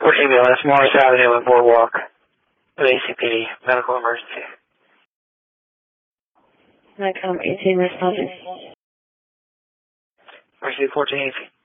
14 that's Morris Avenue and Boardwalk. ACPD, medical emergency. Nikon 18 responding. Mercy 1418.